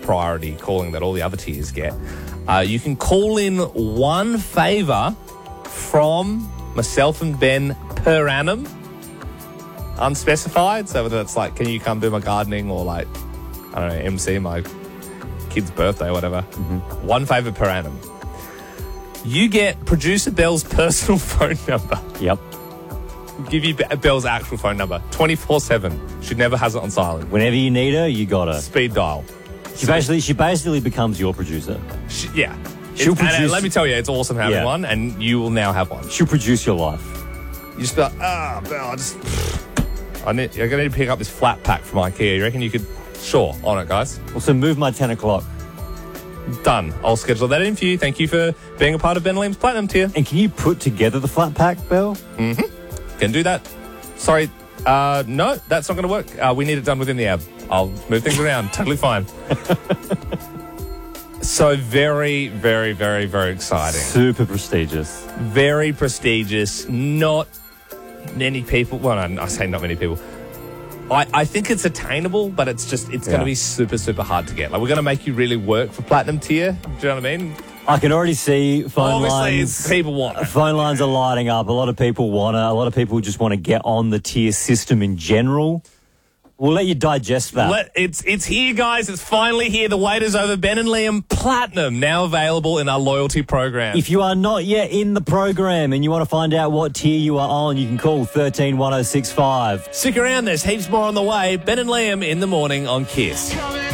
priority calling that all the other tiers get. You can call in one favour from myself and Ben per annum, unspecified. So whether it's like, can you come do my gardening, or like, I don't know, MC my kid's birthday or whatever. One favour per annum. You get producer Bell's personal phone number. Yep. Give you Bell's actual phone number, 24/7. She never has it on silent. Whenever you need her, you got her. Speed dial. She basically becomes your producer. Yeah. She'll produce. And let me tell you, it's awesome having Yeah. one, and you will now have one. She'll produce your life. You just be like, Bell, you're going to need to pick up this flat pack from IKEA. You reckon you could? Sure, on it, guys. Also, move my 10 o'clock. Done. I'll schedule that in for you. Thank you for being a part of Ben and Liam's Platinum tier. And can you put together the flat pack, Bell? Can do that. Sorry, no, that's not going to work. We need it done within the hour. I'll move things around. Totally fine. So very, very, very, very exciting. Super prestigious. Very prestigious. Not many people. Well, I say not many people. I think it's attainable, but it's going to be super, super hard to get. Like, we're going to make you really work for Platinum tier. Do you know what I mean? I can already see phone lines. People want it. Phone lines are lighting up. A lot of people want it. A lot of people just want to get on the tier system in general. We'll let you digest that. It's here, guys. It's finally here. The wait is over. Ben and Liam Platinum, now available in our loyalty program. If you are not yet in the program and you want to find out what tier you are on, you can call 131065. Stick around. There's heaps more on the way. Ben and Liam in the morning on KISS.